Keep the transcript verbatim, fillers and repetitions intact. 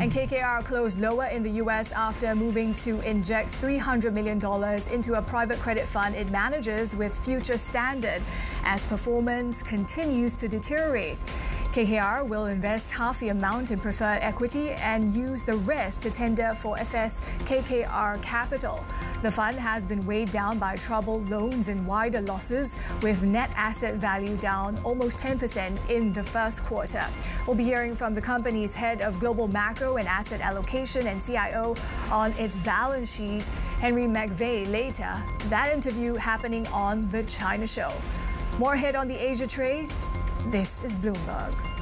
And K K R closed lower in the U S after moving to inject three hundred million dollars into a private credit fund it manages with Future Standard as performance continues to deteriorate. K K R will invest half the amount in preferred equity and use the rest to tender for F S K K R Capital. The fund has been weighed down by troubled loans and wider losses, with net asset value down almost ten percent in the first quarter. We'll be hearing from the company's head of global macro and asset allocation and C I O on its balance sheet, Henry McVeigh, later. That interview happening on The China Show. More ahead on the Asia trade. This is Bloomberg.